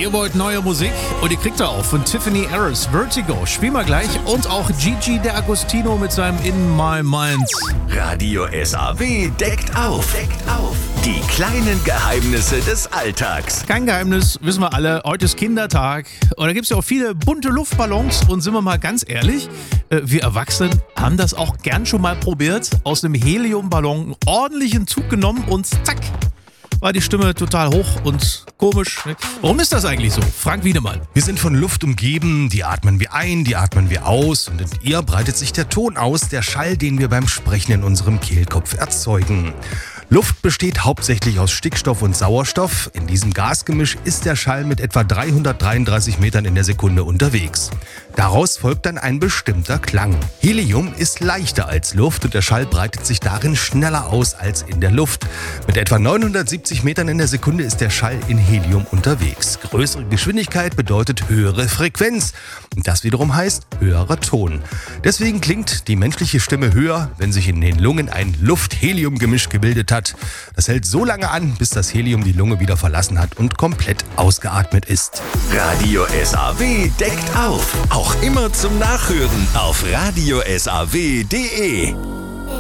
Ihr wollt neue Musik und ihr kriegt da auch von Tiffany Harris Vertigo. Spielen wir gleich. Und auch Gigi D'Agostino mit seinem In My Mind. Radio SAW deckt auf. Die kleinen Geheimnisse des Alltags. Kein Geheimnis, wissen wir alle. Heute ist Kindertag. Und da gibt es ja auch viele bunte Luftballons. Und sind wir mal ganz ehrlich, wir Erwachsenen haben das auch gern schon mal probiert. Aus einem Heliumballon einen ordentlichen Zug genommen und zack, war die Stimme total hoch und komisch. Warum ist das eigentlich so? Frank Wiedemann. Wir sind von Luft umgeben, die atmen wir ein, die atmen wir aus und in ihr breitet sich der Ton aus, der Schall, den wir beim Sprechen in unserem Kehlkopf erzeugen. Luft besteht hauptsächlich aus Stickstoff und Sauerstoff. In diesem Gasgemisch ist der Schall mit etwa 333 Metern in der Sekunde unterwegs. Daraus folgt dann ein bestimmter Klang. Helium ist leichter als Luft und der Schall breitet sich darin schneller aus als in der Luft. Mit etwa 970 Metern in der Sekunde ist der Schall in Helium unterwegs. Größere Geschwindigkeit bedeutet höhere Frequenz. Und das wiederum heißt höherer Ton. Deswegen klingt die menschliche Stimme höher, wenn sich in den Lungen ein Luft-Helium-Gemisch gebildet hat. Das hält so lange an, bis das Helium die Lunge wieder verlassen hat und komplett ausgeatmet ist. Radio SAW deckt auf. Auch immer zum Nachhören auf radiosaw.de.